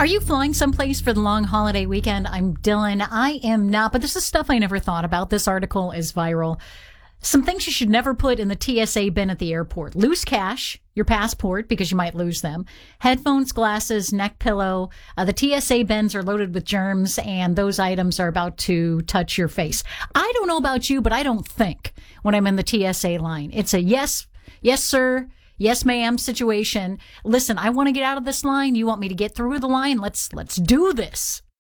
Are you flying someplace for the long holiday weekend? I'm Dylan. I am not, but this is stuff I never thought about. This article is viral. Some things you should never put in the TSA bin at the airport. Loose cash, your passport, because you might lose them. Headphones, glasses, neck pillow. The TSA bins are loaded with germs, and those items are about to touch your face. I don't know about you, but I don't think when I'm in the TSA line. It's a yes, sir, yes, ma'am situation. Listen, I want to get out of this line. You want me to get through the line? Let's do this.